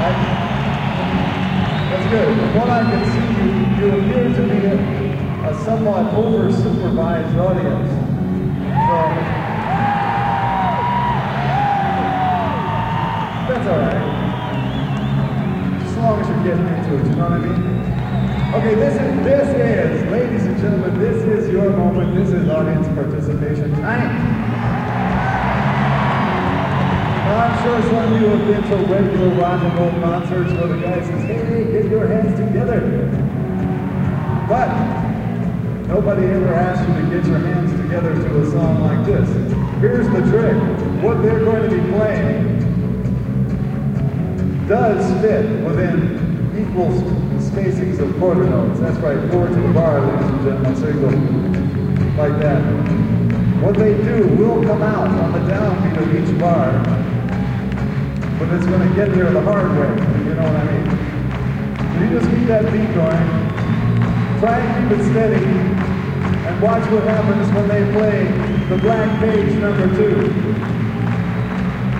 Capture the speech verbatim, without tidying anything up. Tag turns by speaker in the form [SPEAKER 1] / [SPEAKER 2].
[SPEAKER 1] That's good. From what I can see, you, you appear to be a, a somewhat over-supervised audience. So, that's all right. Just as long as you're getting into it, you know what I mean? Okay, this is, this is, ladies and gentlemen, this is your moment. This is audience participation time. Now, I'm sure some of you have been to regular rock and roll concerts where the guy says, hey, get your hands together. But nobody ever asks you to get your hands together to a song like this. Here's the trick. What they're going to be playing does fit within equal spacings of quarter notes. That's right, four to the bar, ladies and gentlemen. So you go like that. What they do will come out on the downbeat of each bar, but it's going to get there the hard way, you know what I mean? So you just keep that beat going, try and keep it steady, and watch what happens when they play the Black Page number two.